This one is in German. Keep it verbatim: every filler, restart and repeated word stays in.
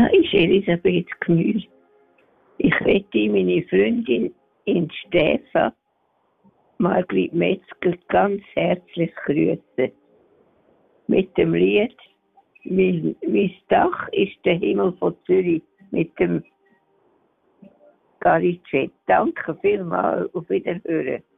Da ist Elisabeth Gmühl. Ich möchte meine Freundin in Stäfa, Margrit Metzger, ganz herzlich grüßen. Mit dem Lied «Mein, mein Dach ist der Himmel von Zürich» mit dem Garicet. Danke vielmals, auf Wiederhören.